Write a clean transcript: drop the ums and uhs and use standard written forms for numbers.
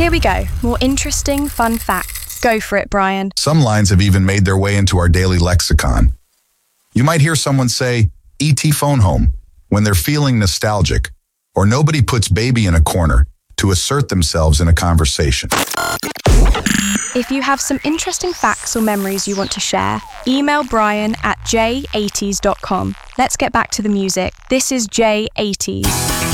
Here we go. More interesting, fun facts. Go for it, Brian. Some lines have even made their way into our daily lexicon. You might hear someone say, "E.T. phone home," when they're feeling nostalgic, or nobody puts baby in a corner to assert themselves in a conversation. If you have some interesting facts or memories you want to share, email Brian at j80s.com. Let's get back to the music. This is J80s.